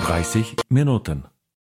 30 Minuten.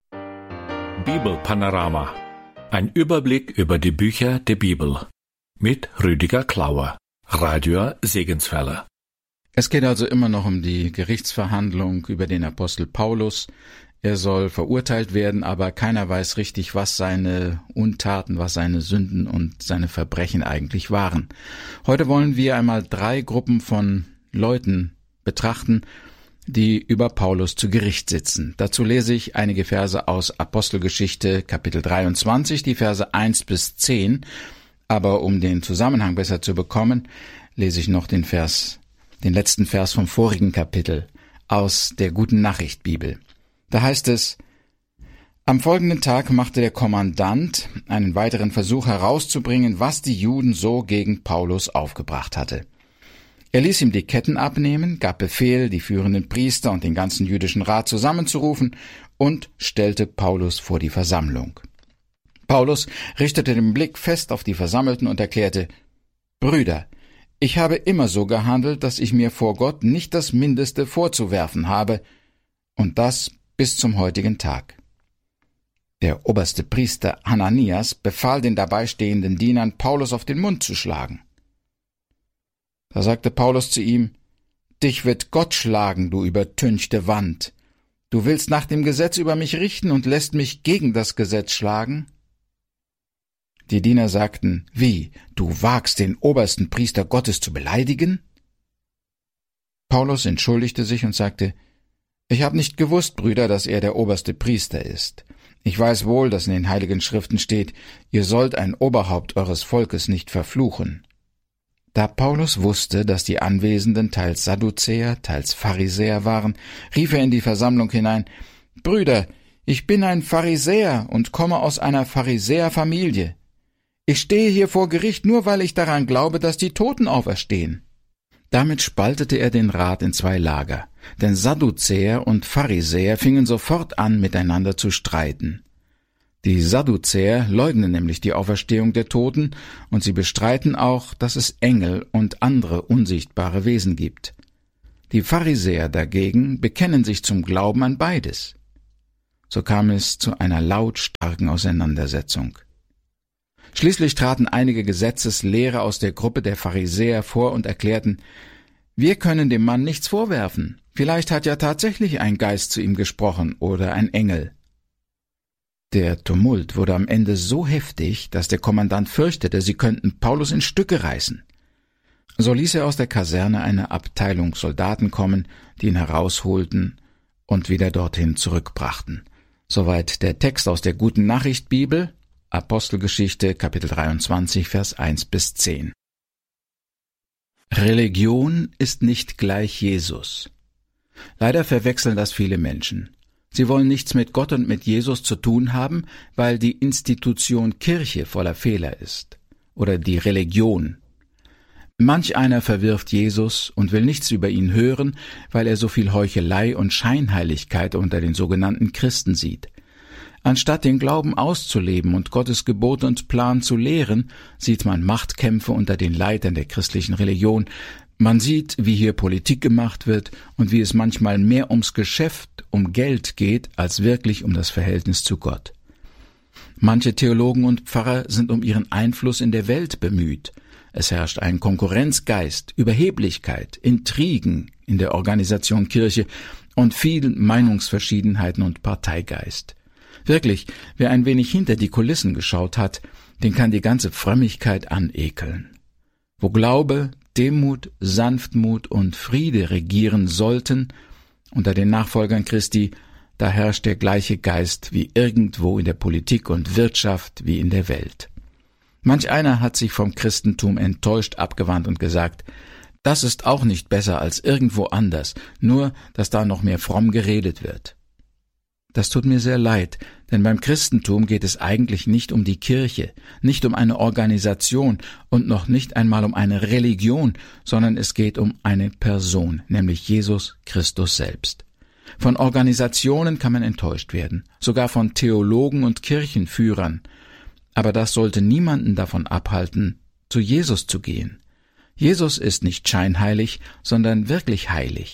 Bibelpanorama. Ein Überblick über die Bücher der Bibel. Mit Rüdiger Klauer. Radio Segenswelle. Es geht also immer noch um die Gerichtsverhandlung über den Apostel Paulus. Er soll verurteilt werden, aber keiner weiß richtig, was seine Untaten, was seine Sünden und seine Verbrechen eigentlich waren. Heute wollen wir einmal 3 Gruppen von Leuten betrachten, die über Paulus zu Gericht sitzen. Dazu lese ich einige Verse aus Apostelgeschichte, Kapitel 23, die Verse 1 bis 10. Aber um den Zusammenhang besser zu bekommen, lese ich noch den letzten Vers vom vorigen Kapitel aus der Guten Nachricht Bibel. Da heißt es: Am folgenden Tag machte der Kommandant einen weiteren Versuch herauszubringen, was die Juden so gegen Paulus aufgebracht hatte. Er ließ ihm die Ketten abnehmen, gab Befehl, die führenden Priester und den ganzen jüdischen Rat zusammenzurufen und stellte Paulus vor die Versammlung. Paulus richtete den Blick fest auf die Versammelten und erklärte: Brüder, ich habe immer so gehandelt, dass ich mir vor Gott nicht das Mindeste vorzuwerfen habe, und das bis zum heutigen Tag. Der oberste Priester Hananias befahl den dabei stehenden Dienern, Paulus auf den Mund zu schlagen. Da sagte Paulus zu ihm: Dich wird Gott schlagen, du übertünchte Wand. Du willst nach dem Gesetz über mich richten und lässt mich gegen das Gesetz schlagen? Die Diener sagten: Wie, du wagst, den obersten Priester Gottes zu beleidigen? Paulus entschuldigte sich und sagte: Ich habe nicht gewusst, Brüder, dass er der oberste Priester ist. Ich weiß wohl, dass in den Heiligen Schriften steht, ihr sollt ein Oberhaupt eures Volkes nicht verfluchen. Da Paulus wusste, dass die Anwesenden teils Sadduzäer, teils Pharisäer waren, rief er in die Versammlung hinein: Brüder, ich bin ein Pharisäer und komme aus einer Pharisäerfamilie. Ich stehe hier vor Gericht nur, weil ich daran glaube, dass die Toten auferstehen. Damit spaltete er den Rat in 2 Lager, denn Sadduzäer und Pharisäer fingen sofort an, miteinander zu streiten. Die Sadduzäer leugnen nämlich die Auferstehung der Toten, und sie bestreiten auch, dass es Engel und andere unsichtbare Wesen gibt. Die Pharisäer dagegen bekennen sich zum Glauben an beides. So kam es zu einer lautstarken Auseinandersetzung. Schließlich traten einige Gesetzeslehrer aus der Gruppe der Pharisäer vor und erklärten: Wir können dem Mann nichts vorwerfen. Vielleicht hat ja tatsächlich ein Geist zu ihm gesprochen oder ein Engel. Der Tumult wurde am Ende so heftig, dass der Kommandant fürchtete, sie könnten Paulus in Stücke reißen. So ließ er aus der Kaserne eine Abteilung Soldaten kommen, die ihn herausholten und wieder dorthin zurückbrachten. Soweit der Text aus der Guten Nachricht Bibel, Apostelgeschichte, Kapitel 23, Vers 1 bis 10. Religion ist nicht gleich Jesus. Leider verwechseln das viele Menschen. Sie wollen nichts mit Gott und mit Jesus zu tun haben, weil die Institution Kirche voller Fehler ist. Oder die Religion. Manch einer verwirft Jesus und will nichts über ihn hören, weil er so viel Heuchelei und Scheinheiligkeit unter den sogenannten Christen sieht. Anstatt den Glauben auszuleben und Gottes Gebote und Plan zu lehren, sieht man Machtkämpfe unter den Leitern der christlichen Religion. Man sieht, wie hier Politik gemacht wird und wie es manchmal mehr ums Geschäft, um Geld geht, als wirklich um das Verhältnis zu Gott. Manche Theologen und Pfarrer sind um ihren Einfluss in der Welt bemüht. Es herrscht ein Konkurrenzgeist, Überheblichkeit, Intrigen in der Organisation Kirche und viel Meinungsverschiedenheiten und Parteigeist. Wirklich, wer ein wenig hinter die Kulissen geschaut hat, den kann die ganze Frömmigkeit anekeln. Wo Glaube, Demut, Sanftmut und Friede regieren sollten, unter den Nachfolgern Christi, da herrscht der gleiche Geist wie irgendwo in der Politik und Wirtschaft wie in der Welt. Manch einer hat sich vom Christentum enttäuscht abgewandt und gesagt: Das ist auch nicht besser als irgendwo anders, nur dass da noch mehr fromm geredet wird. Das tut mir sehr leid, denn beim Christentum geht es eigentlich nicht um die Kirche, nicht um eine Organisation und noch nicht einmal um eine Religion, sondern es geht um eine Person, nämlich Jesus Christus selbst. Von Organisationen kann man enttäuscht werden, sogar von Theologen und Kirchenführern. Aber das sollte niemanden davon abhalten, zu Jesus zu gehen. Jesus ist nicht scheinheilig, sondern wirklich heilig.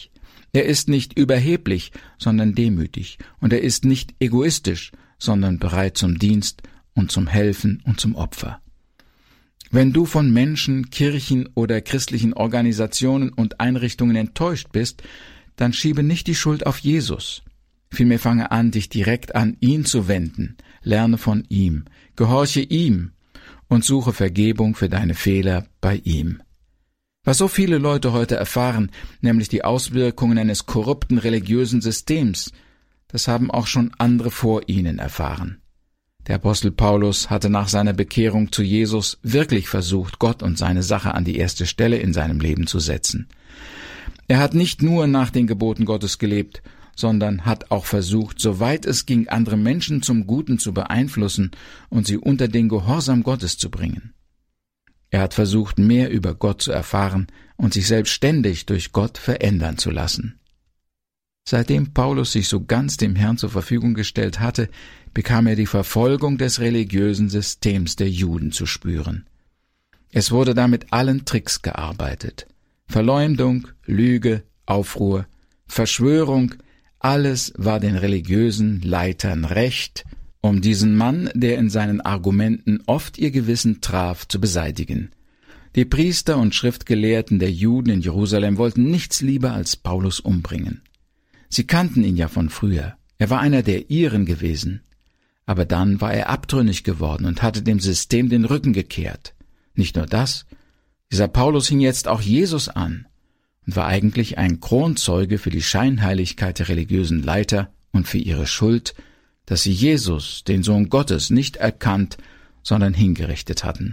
Er ist nicht überheblich, sondern demütig, und er ist nicht egoistisch, sondern bereit zum Dienst und zum Helfen und zum Opfer. Wenn du von Menschen, Kirchen oder christlichen Organisationen und Einrichtungen enttäuscht bist, dann schiebe nicht die Schuld auf Jesus. Vielmehr fange an, dich direkt an ihn zu wenden, lerne von ihm, gehorche ihm und suche Vergebung für deine Fehler bei ihm. Was so viele Leute heute erfahren, nämlich die Auswirkungen eines korrupten religiösen Systems, das haben auch schon andere vor ihnen erfahren. Der Apostel Paulus hatte nach seiner Bekehrung zu Jesus wirklich versucht, Gott und seine Sache an die erste Stelle in seinem Leben zu setzen. Er hat nicht nur nach den Geboten Gottes gelebt, sondern hat auch versucht, soweit es ging, andere Menschen zum Guten zu beeinflussen und sie unter den Gehorsam Gottes zu bringen. Er hat versucht, mehr über Gott zu erfahren und sich selbst ständig durch Gott verändern zu lassen. Seitdem Paulus sich so ganz dem Herrn zur Verfügung gestellt hatte, bekam er die Verfolgung des religiösen Systems der Juden zu spüren. Es wurde da mit allen Tricks gearbeitet. Verleumdung, Lüge, Aufruhr, Verschwörung, alles war den religiösen Leitern recht, um diesen Mann, der in seinen Argumenten oft ihr Gewissen traf, zu beseitigen. Die Priester und Schriftgelehrten der Juden in Jerusalem wollten nichts lieber als Paulus umbringen. Sie kannten ihn ja von früher. Er war einer der ihren gewesen. Aber dann war er abtrünnig geworden und hatte dem System den Rücken gekehrt. Nicht nur das, dieser Paulus hing jetzt auch Jesus an und war eigentlich ein Kronzeuge für die Scheinheiligkeit der religiösen Leiter und für ihre Schuld, dass sie Jesus, den Sohn Gottes, nicht erkannt, sondern hingerichtet hatten.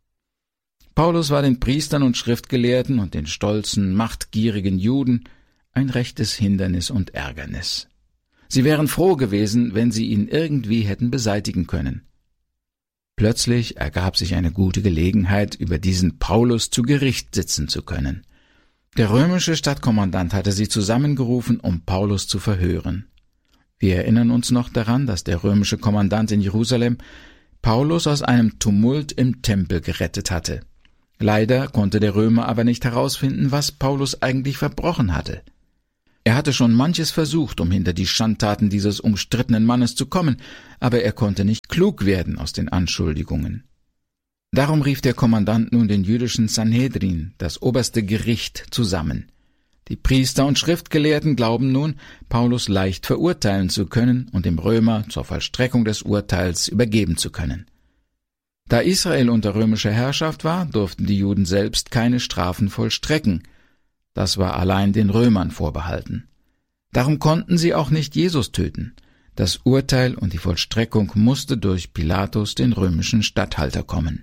Paulus war den Priestern und Schriftgelehrten und den stolzen, machtgierigen Juden ein rechtes Hindernis und Ärgernis. Sie wären froh gewesen, wenn sie ihn irgendwie hätten beseitigen können. Plötzlich ergab sich eine gute Gelegenheit, über diesen Paulus zu Gericht sitzen zu können. Der römische Stadtkommandant hatte sie zusammengerufen, um Paulus zu verhören. Wir erinnern uns noch daran, dass der römische Kommandant in Jerusalem Paulus aus einem Tumult im Tempel gerettet hatte. Leider konnte der Römer aber nicht herausfinden, was Paulus eigentlich verbrochen hatte. Er hatte schon manches versucht, um hinter die Schandtaten dieses umstrittenen Mannes zu kommen, aber er konnte nicht klug werden aus den Anschuldigungen. Darum rief der Kommandant nun den jüdischen Sanhedrin, das oberste Gericht, zusammen. Die Priester und Schriftgelehrten glauben nun, Paulus leicht verurteilen zu können und dem Römer zur Vollstreckung des Urteils übergeben zu können. Da Israel unter römischer Herrschaft war, durften die Juden selbst keine Strafen vollstrecken. Das war allein den Römern vorbehalten. Darum konnten sie auch nicht Jesus töten. Das Urteil und die Vollstreckung musste durch Pilatus, den römischen Statthalter, kommen.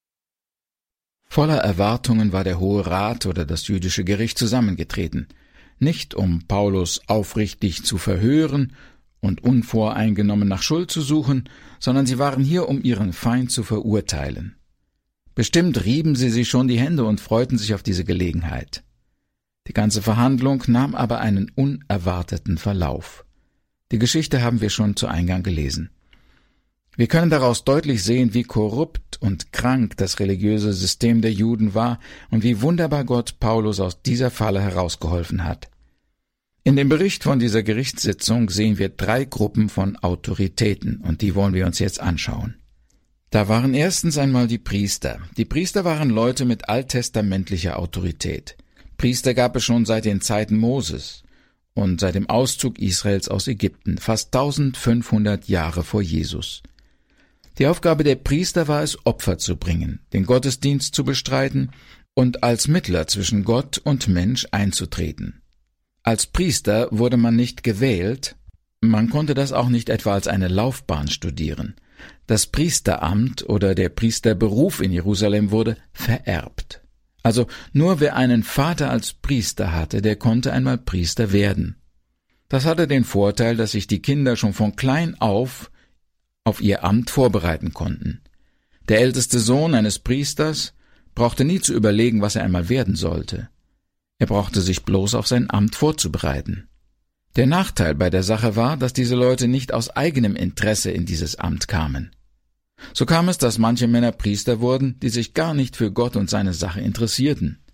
Voller Erwartungen war der Hohe Rat oder das jüdische Gericht zusammengetreten, nicht um Paulus aufrichtig zu verhören und unvoreingenommen nach Schuld zu suchen, sondern sie waren hier, um ihren Feind zu verurteilen. Bestimmt rieben sie sich schon die Hände und freuten sich auf diese Gelegenheit. Die ganze Verhandlung nahm aber einen unerwarteten Verlauf. Die Geschichte haben wir schon zu Eingang gelesen. Wir können daraus deutlich sehen, wie korrupt und krank das religiöse System der Juden war und wie wunderbar Gott Paulus aus dieser Falle herausgeholfen hat. In dem Bericht von dieser Gerichtssitzung sehen wir 3 Gruppen von Autoritäten, und die wollen wir uns jetzt anschauen. Da waren erstens einmal die Priester. Die Priester waren Leute mit alttestamentlicher Autorität. Priester gab es schon seit den Zeiten Moses und seit dem Auszug Israels aus Ägypten, fast 1500 Jahre vor Jesus. Die Aufgabe der Priester war es, Opfer zu bringen, den Gottesdienst zu bestreiten und als Mittler zwischen Gott und Mensch einzutreten. Als Priester wurde man nicht gewählt, man konnte das auch nicht etwa als eine Laufbahn studieren. Das Priesteramt oder der Priesterberuf in Jerusalem wurde vererbt. Also nur wer einen Vater als Priester hatte, der konnte einmal Priester werden. Das hatte den Vorteil, dass sich die Kinder schon von klein auf ihr Amt vorbereiten konnten. Der älteste Sohn eines Priesters brauchte nie zu überlegen, was er einmal werden sollte. Er brauchte sich bloß auf sein Amt vorzubereiten. Der Nachteil bei der Sache war, dass diese Leute nicht aus eigenem Interesse in dieses Amt kamen. So kam es, dass manche Männer Priester wurden, die sich gar nicht für Gott und seine Sache interessierten.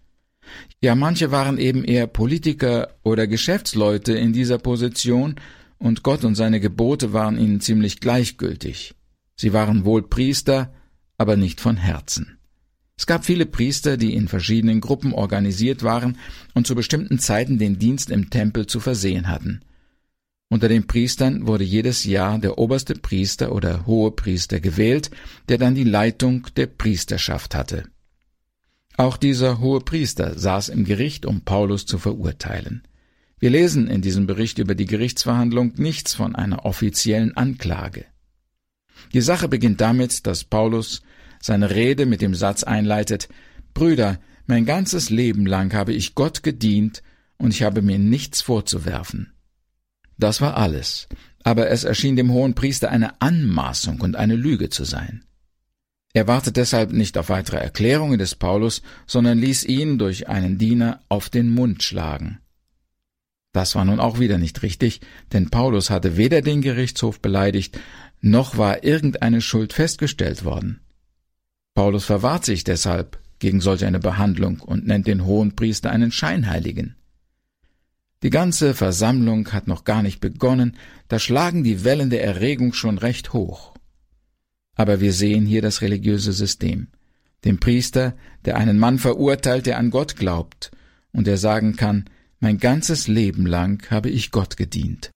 Ja, manche waren eben eher Politiker oder Geschäftsleute in dieser Position, und Gott und seine Gebote waren ihnen ziemlich gleichgültig. Sie waren wohl Priester, aber nicht von Herzen. Es gab viele Priester, die in verschiedenen Gruppen organisiert waren und zu bestimmten Zeiten den Dienst im Tempel zu versehen hatten. Unter den Priestern wurde jedes Jahr der oberste Priester oder Hohepriester gewählt, der dann die Leitung der Priesterschaft hatte. Auch dieser Hohepriester saß im Gericht, um Paulus zu verurteilen. Wir lesen in diesem Bericht über die Gerichtsverhandlung nichts von einer offiziellen Anklage. Die Sache beginnt damit, dass Paulus seine Rede mit dem Satz einleitet: »Brüder, mein ganzes Leben lang habe ich Gott gedient, und ich habe mir nichts vorzuwerfen.« Das war alles, aber es erschien dem Hohenpriester eine Anmaßung und eine Lüge zu sein. Er wartet deshalb nicht auf weitere Erklärungen des Paulus, sondern ließ ihn durch einen Diener auf den Mund schlagen. Das war nun auch wieder nicht richtig, denn Paulus hatte weder den Gerichtshof beleidigt, noch war irgendeine Schuld festgestellt worden. Paulus verwahrt sich deshalb gegen solch eine Behandlung und nennt den Hohenpriester einen Scheinheiligen. Die ganze Versammlung hat noch gar nicht begonnen, da schlagen die Wellen der Erregung schon recht hoch. Aber wir sehen hier das religiöse System, den Priester, der einen Mann verurteilt, der an Gott glaubt und der sagen kann: »Mein ganzes Leben lang habe ich Gott gedient.«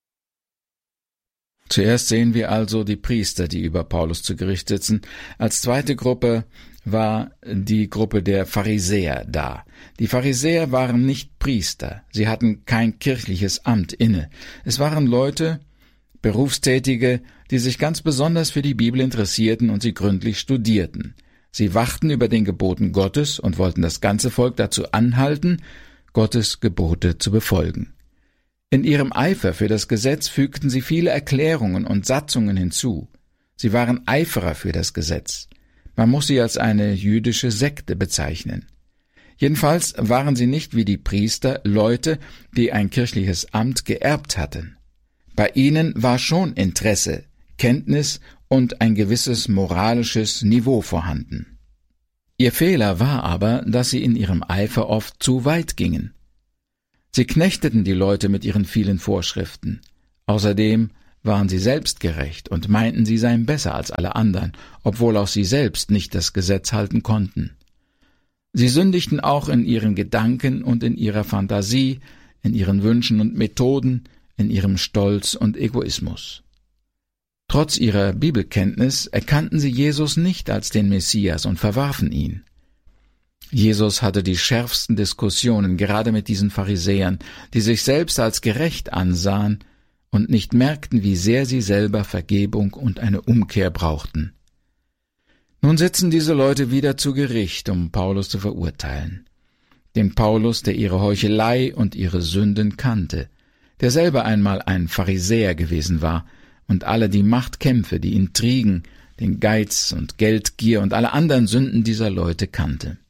Zuerst sehen wir also die Priester, die über Paulus zu Gericht sitzen. Als zweite Gruppe war die Gruppe der Pharisäer da. Die Pharisäer waren nicht Priester, sie hatten kein kirchliches Amt inne. Es waren Leute, Berufstätige, die sich ganz besonders für die Bibel interessierten und sie gründlich studierten. Sie wachten über den Geboten Gottes und wollten das ganze Volk dazu anhalten, Gottes Gebote zu befolgen. In ihrem Eifer für das Gesetz fügten sie viele Erklärungen und Satzungen hinzu. Sie waren Eiferer für das Gesetz. Man muss sie als eine jüdische Sekte bezeichnen. Jedenfalls waren sie nicht wie die Priester Leute, die ein kirchliches Amt geerbt hatten. Bei ihnen war schon Interesse, Kenntnis und ein gewisses moralisches Niveau vorhanden. Ihr Fehler war aber, dass sie in ihrem Eifer oft zu weit gingen. Sie knechteten die Leute mit ihren vielen Vorschriften. Außerdem waren sie selbstgerecht und meinten, sie seien besser als alle anderen, obwohl auch sie selbst nicht das Gesetz halten konnten. Sie sündigten auch in ihren Gedanken und in ihrer Fantasie, in ihren Wünschen und Methoden, in ihrem Stolz und Egoismus. Trotz ihrer Bibelkenntnis erkannten sie Jesus nicht als den Messias und verwarfen ihn. Jesus hatte die schärfsten Diskussionen gerade mit diesen Pharisäern, die sich selbst als gerecht ansahen und nicht merkten, wie sehr sie selber Vergebung und eine Umkehr brauchten. Nun sitzen diese Leute wieder zu Gericht, um Paulus zu verurteilen. Den Paulus, der ihre Heuchelei und ihre Sünden kannte, der selber einmal ein Pharisäer gewesen war und alle die Machtkämpfe, die Intrigen, den Geiz und Geldgier und alle anderen Sünden dieser Leute kannte.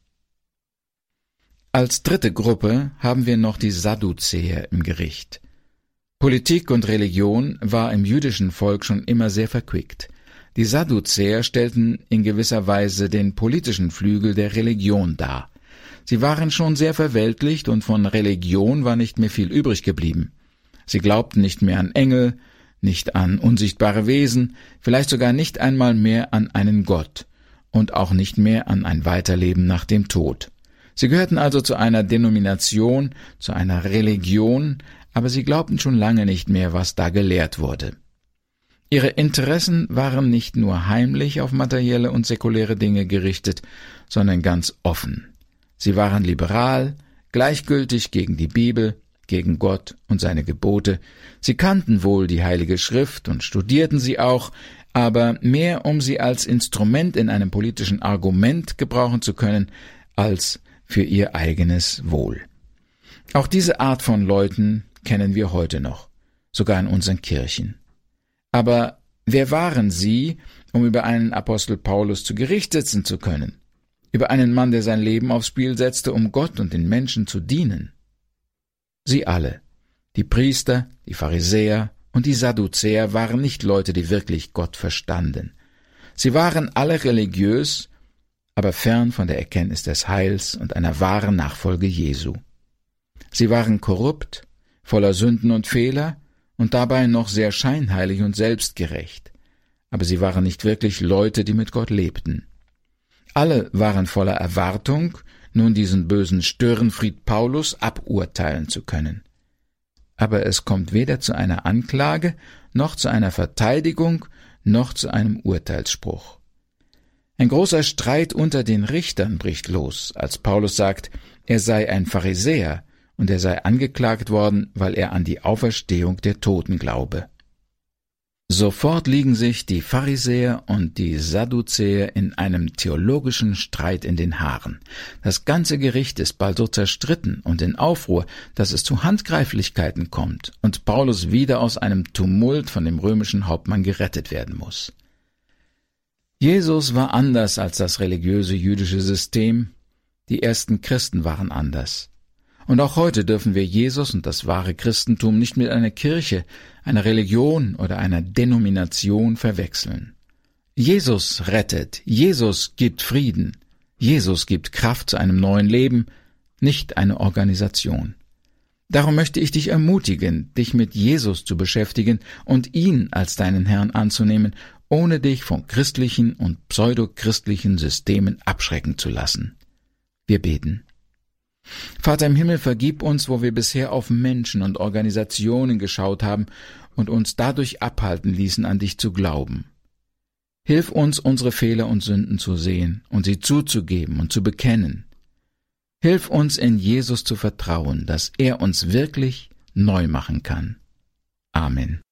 Als dritte Gruppe haben wir noch die Sadduzäer im Gericht. Politik und Religion war im jüdischen Volk schon immer sehr verquickt. Die Sadduzäer stellten in gewisser Weise den politischen Flügel der Religion dar. Sie waren schon sehr verweltlicht und von Religion war nicht mehr viel übrig geblieben. Sie glaubten nicht mehr an Engel, nicht an unsichtbare Wesen, vielleicht sogar nicht einmal mehr an einen Gott und auch nicht mehr an ein Weiterleben nach dem Tod. Sie gehörten also zu einer Denomination, zu einer Religion, aber sie glaubten schon lange nicht mehr, was da gelehrt wurde. Ihre Interessen waren nicht nur heimlich auf materielle und säkuläre Dinge gerichtet, sondern ganz offen. Sie waren liberal, gleichgültig gegen die Bibel, gegen Gott und seine Gebote. Sie kannten wohl die Heilige Schrift und studierten sie auch, aber mehr, um sie als Instrument in einem politischen Argument gebrauchen zu können, als für ihr eigenes Wohl. Auch diese Art von Leuten kennen wir heute noch, sogar in unseren Kirchen. Aber wer waren sie, um über einen Apostel Paulus zu Gericht sitzen zu können? Über einen Mann, der sein Leben aufs Spiel setzte, um Gott und den Menschen zu dienen? Sie alle, die Priester, die Pharisäer und die Sadduzäer, waren nicht Leute, die wirklich Gott verstanden. Sie waren alle religiös, aber fern von der Erkenntnis des Heils und einer wahren Nachfolge Jesu. Sie waren korrupt, voller Sünden und Fehler und dabei noch sehr scheinheilig und selbstgerecht. Aber sie waren nicht wirklich Leute, die mit Gott lebten. Alle waren voller Erwartung, nun diesen bösen Störenfried Paulus aburteilen zu können. Aber es kommt weder zu einer Anklage, noch zu einer Verteidigung, noch zu einem Urteilsspruch. Ein großer Streit unter den Richtern bricht los, als Paulus sagt, er sei ein Pharisäer und er sei angeklagt worden, weil er an die Auferstehung der Toten glaube. Sofort liegen sich die Pharisäer und die Sadduzäer in einem theologischen Streit in den Haaren. Das ganze Gericht ist bald so zerstritten und in Aufruhr, dass es zu Handgreiflichkeiten kommt und Paulus wieder aus einem Tumult von dem römischen Hauptmann gerettet werden muss. Jesus war anders als das religiöse jüdische System. Die ersten Christen waren anders. Und auch heute dürfen wir Jesus und das wahre Christentum nicht mit einer Kirche, einer Religion oder einer Denomination verwechseln. Jesus rettet, Jesus gibt Frieden, Jesus gibt Kraft zu einem neuen Leben, nicht eine Organisation. Darum möchte ich dich ermutigen, dich mit Jesus zu beschäftigen und ihn als deinen Herrn anzunehmen, ohne dich von christlichen und pseudochristlichen Systemen abschrecken zu lassen. Wir beten. Vater im Himmel, vergib uns, wo wir bisher auf Menschen und Organisationen geschaut haben und uns dadurch abhalten ließen, an dich zu glauben. Hilf uns, unsere Fehler und Sünden zu sehen und sie zuzugeben und zu bekennen. Hilf uns, in Jesus zu vertrauen, dass er uns wirklich neu machen kann. Amen.